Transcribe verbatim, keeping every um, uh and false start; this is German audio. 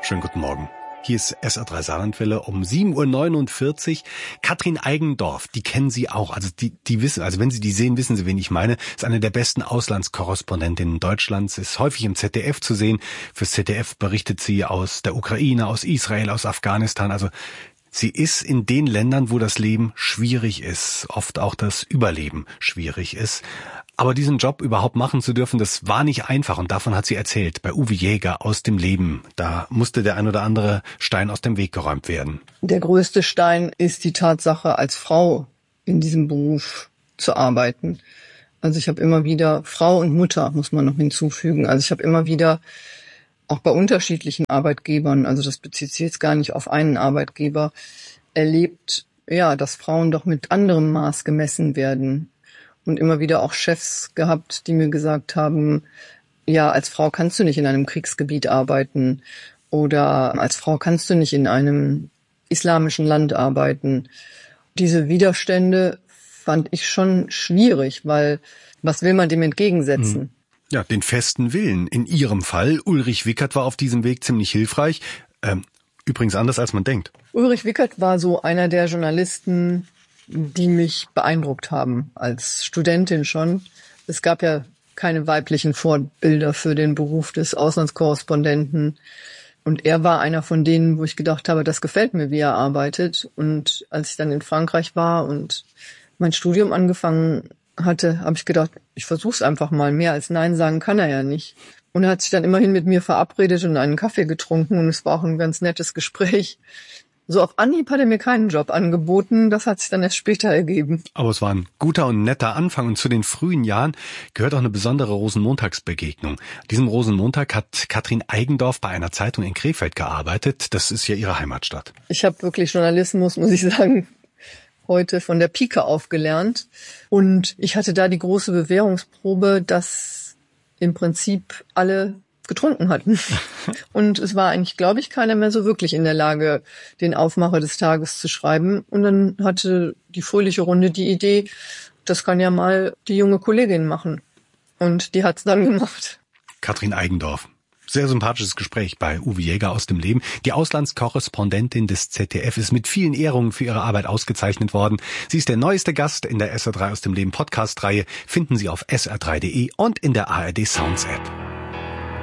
Schönen guten Morgen. Hier ist S R drei Saarlandwelle um sieben Uhr neunundvierzig. Katrin Eigendorf, die kennen Sie auch. Also die, die wissen, also wenn Sie die sehen, wissen Sie, wen ich meine. Ist eine der besten Auslandskorrespondentinnen Deutschlands, ist häufig im Z D F zu sehen. Fürs Z D F berichtet sie aus der Ukraine, aus Israel, aus Afghanistan. Also sie ist in den Ländern, wo das Leben schwierig ist, oft auch das Überleben schwierig ist. Aber diesen Job überhaupt machen zu dürfen, das war nicht einfach. Und davon hat sie erzählt, bei Uwe Jäger aus dem Leben. Da musste der ein oder andere Stein aus dem Weg geräumt werden. Der größte Stein ist die Tatsache, als Frau in diesem Beruf zu arbeiten. Also ich habe immer wieder, Frau und Mutter muss man noch hinzufügen. Also ich habe immer wieder, auch bei unterschiedlichen Arbeitgebern, also das bezieht sich jetzt gar nicht auf einen Arbeitgeber, erlebt, ja, dass Frauen doch mit anderem Maß gemessen werden. Und immer wieder auch Chefs gehabt, die mir gesagt haben, ja, als Frau kannst du nicht in einem Kriegsgebiet arbeiten oder als Frau kannst du nicht in einem islamischen Land arbeiten. Diese Widerstände fand ich schon schwierig, weil was will man dem entgegensetzen? Ja, den festen Willen. In Ihrem Fall, Ulrich Wickert war auf diesem Weg ziemlich hilfreich. Ähm, übrigens anders, als man denkt. Ulrich Wickert war so einer der Journalisten, die mich beeindruckt haben, als Studentin schon. Es gab ja keine weiblichen Vorbilder für den Beruf des Auslandskorrespondenten. Und er war einer von denen, wo ich gedacht habe, das gefällt mir, wie er arbeitet. Und als ich dann in Frankreich war und mein Studium angefangen hatte, habe ich gedacht, ich versuch's einfach mal. Mehr als Nein sagen kann er ja nicht. Und er hat sich dann immerhin mit mir verabredet und einen Kaffee getrunken. Und es war auch ein ganz nettes Gespräch. So auf Anhieb hat er mir keinen Job angeboten, das hat sich dann erst später ergeben. Aber es war ein guter und netter Anfang und zu den frühen Jahren gehört auch eine besondere Rosenmontagsbegegnung. An diesem Rosenmontag hat Katrin Eigendorf bei einer Zeitung in Krefeld gearbeitet, das ist ja ihre Heimatstadt. Ich habe wirklich Journalismus, muss ich sagen, heute von der Pike auf gelernt und ich hatte da die große Bewährungsprobe, dass im Prinzip alle getrunken hatten. Und es war eigentlich, glaube ich, keiner mehr so wirklich in der Lage, den Aufmacher des Tages zu schreiben. Und dann hatte die fröhliche Runde die Idee, das kann ja mal die junge Kollegin machen. Und die hat's dann gemacht. Katrin Eigendorf. Sehr sympathisches Gespräch bei Uwe Jäger aus dem Leben. Die Auslandskorrespondentin des Z D F ist mit vielen Ehrungen für ihre Arbeit ausgezeichnet worden. Sie ist der neueste Gast in der S R drei aus dem Leben Podcast-Reihe. Finden Sie auf S R drei Punkt de und in der A R D Sounds App.